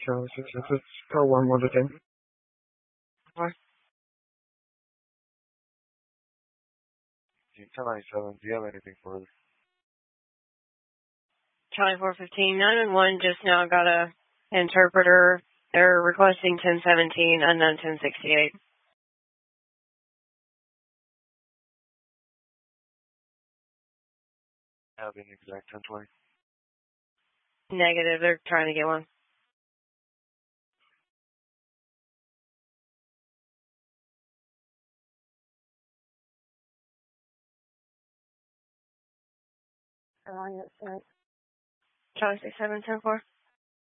Charlie 666, call 1 to 10. Four. 1097, do you have anything further? Charlie 415, 911 just now got a interpreter. They're requesting 1017, unknown 1068. Have an exact 1020? Negative, they're trying to get one. Charlie 67, 10-4.